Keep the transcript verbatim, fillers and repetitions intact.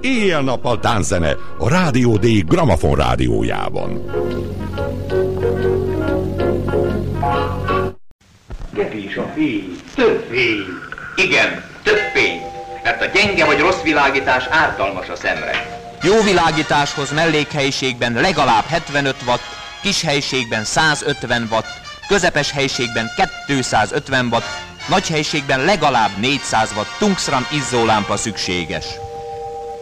éjjel-nappal tánczene a Rádió D Gramafon rádiójában. Kevés a fény, több fény. Igen, több fény, mert a gyenge vagy rossz világítás ártalmas a szemre. Jó világításhoz mellékhelyiségben legalább hetvenöt watt, kis helyiségben százötven watt, közepes helyiségben kétszázötven watt, nagy helyiségben legalább négyszáz watt tungsztran izzólámpa szükséges.